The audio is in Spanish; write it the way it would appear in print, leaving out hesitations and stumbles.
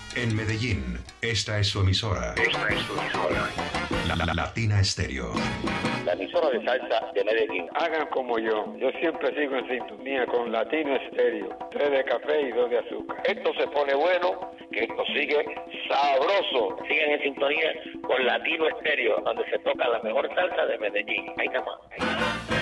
En Medellín, esta es su emisora. La Latina Estéreo. La emisora de salsa de Medellín. Hagan como yo siempre sigo en sintonía con Latino Estéreo, 3 de café y 2 de azúcar. Esto se pone bueno, que esto sigue sabroso. Sigan en sintonía con Latino Estéreo, donde se toca la mejor salsa de Medellín. Ahí está más.